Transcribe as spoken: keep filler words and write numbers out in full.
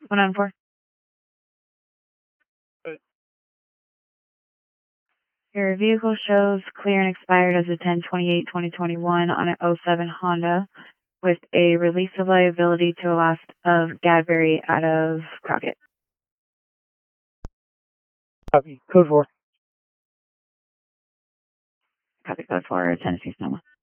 one on four. Good. Your vehicle shows clear and expired as of ten twenty-eight twenty twenty-one on an oh seven Honda with a release of liability to a loss of Gadberry out of Crockett. Copy. Code four. Copy code for Tennessee Sonoma.